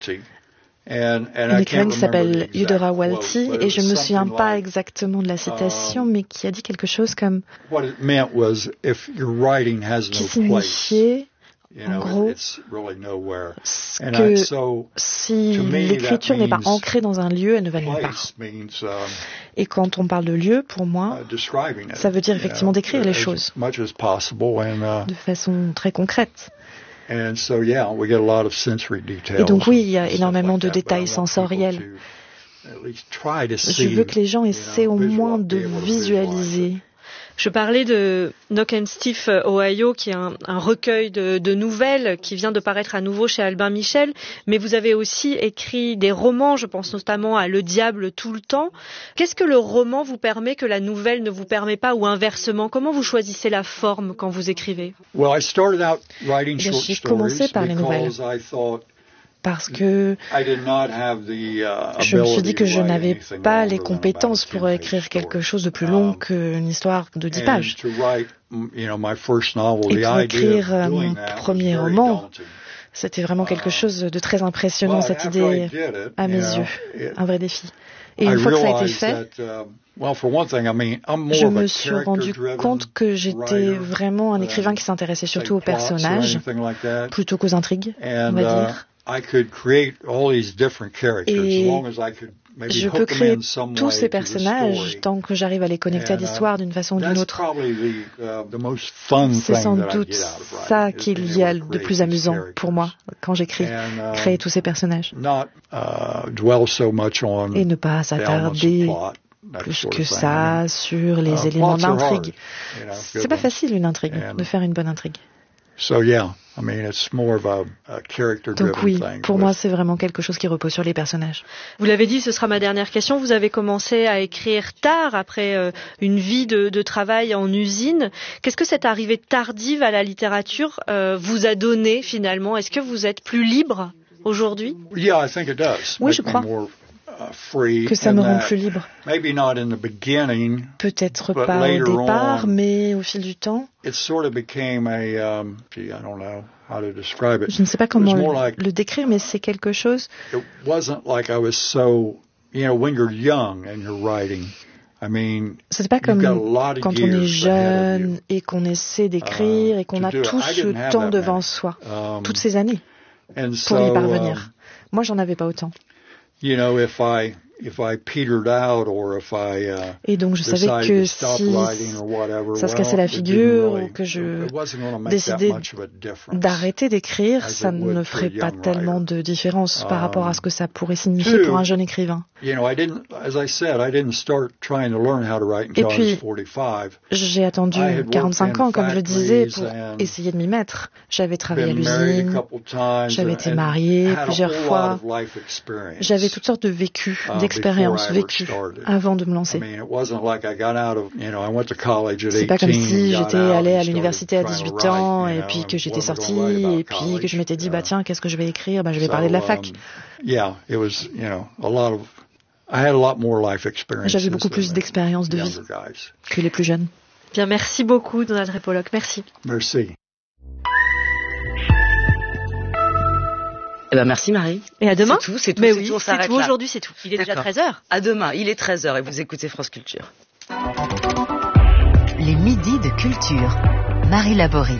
Une écrivaine qui s'appelle Eudora Welty, et je ne me souviens pas exactement de la citation, mais qui a dit quelque chose comme qui signifiait, en gros, que si l'écriture n'est pas ancrée dans un lieu, elle ne va nulle part. Et quand on parle de lieu, pour moi, ça veut dire effectivement décrire les choses de façon très concrète. Et donc oui, il y a énormément de détails sensoriels. Je veux que les gens essaient au moins de visualiser. Je parlais de Knock and Stiff Ohio, qui est un recueil de nouvelles qui vient de paraître à nouveau chez Albin Michel, mais vous avez aussi écrit des romans, je pense notamment à Le Diable tout le temps. Qu'est-ce que le roman vous permet que la nouvelle ne vous permet pas, ou inversement? Comment vous choisissez la forme quand vous écrivez? J'ai commencé par les nouvelles parce que je me suis dit que je n'avais pas les compétences pour écrire quelque chose de plus long qu'une histoire de 10 pages. Et pour écrire mon premier roman, c'était vraiment quelque chose de très impressionnant, cette idée, à mes yeux, un vrai défi. Et une fois que ça a été fait, je me suis rendu compte que j'étais vraiment un écrivain qui s'intéressait surtout aux personnages, plutôt qu'aux intrigues, on va dire. Et je peux créer tous ces personnages tant que j'arrive à les connecter à l'histoire d'une façon ou d'une autre. C'est sans doute ça qu'il y a de plus amusant pour moi quand j'écris, créer tous ces personnages. Et ne pas s'attarder plus que ça sur les éléments d'intrigue. C'est pas facile une intrigue, de faire une bonne intrigue. Donc oui, pour moi, c'est vraiment quelque chose qui repose sur les personnages. Vous l'avez dit, ce sera ma dernière question. Vous avez commencé à écrire tard, après une vie de travail en usine. Qu'est-ce que cette arrivée tardive à la littérature vous a donné finalement? Est-ce que vous êtes plus libre aujourd'hui? Oui, je crois que ça me rend plus libre. Peut-être pas au départ, mais au fil du temps. Je ne sais pas comment le décrire, mais c'est quelque chose. C'est pas comme quand on est jeune et qu'on essaie d'écrire et qu'on a tout ce temps devant soi, toutes ces années, pour y parvenir. Moi, j'en avais pas autant. Et donc je savais que si ça se cassait la figure ou que je décidais d'arrêter d'écrire, ça ne ferait pas tellement de différence par rapport à ce que ça pourrait signifier pour un jeune écrivain. Et puis, j'ai attendu 45 ans, comme je le disais, pour essayer de m'y mettre. J'avais travaillé à l'usine, j'avais été mariée plusieurs fois, j'avais toutes sortes de vécus, d'expériences vécues avant de me lancer. C'est pas comme si j'étais allée à l'université à 18 ans et puis que j'étais sortie et puis que je m'étais dit bah tiens, qu'est-ce que je vais écrire? Je vais parler de la fac. J'avais beaucoup plus d'expérience de vie que les plus jeunes. Bien, merci beaucoup Donald Repollock. Merci. Merci. Merci Marie. Et à demain. C'est tout. Mais oui, c'est tout. Aujourd'hui, c'est tout. Il est déjà 13h. À demain, il est 13h et vous écoutez France Culture. Les midis de culture. Marie Laborie.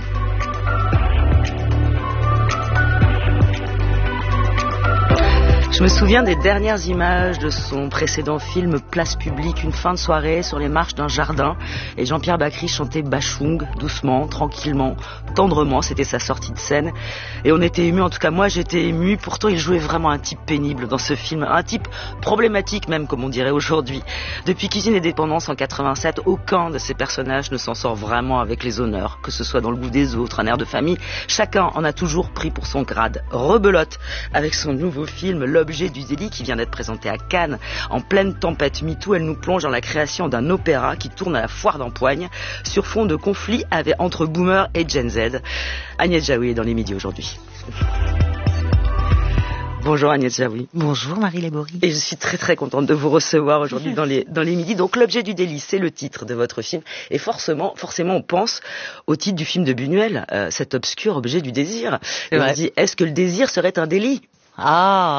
Je me souviens des dernières images de son précédent film Place publique, une fin de soirée sur les marches d'un jardin, et Jean-Pierre Bacri chantait Bachung, doucement, tranquillement, tendrement, c'était sa sortie de scène, et on était émus, en tout cas moi j'étais ému. Pourtant il jouait vraiment un type pénible dans ce film, un type problématique même, comme on dirait aujourd'hui. Depuis Cuisine et Dépendance en 87, aucun de ces personnages ne s'en sort vraiment avec les honneurs, que ce soit dans Le Goût des autres, Un air de famille, chacun en a toujours pris pour son grade. Rebelote avec son nouveau film L'objet du délit, qui vient d'être présenté à Cannes. En pleine tempête MeToo, elle nous plonge dans la création d'un opéra qui tourne à la foire d'Empoigne sur fond de conflit entre boomers et Gen Z. Agnès Jaoui est dans les midis aujourd'hui. Bonjour Agnès Jaoui. Bonjour Marie Laborie. Et je suis très très contente de vous recevoir aujourd'hui dans les midis. Donc L'objet du délit, c'est le titre de votre film. Et forcément on pense au titre du film de Buñuel, cet obscur objet du désir. Et on se dit, est-ce que le désir serait un délit ? Ah.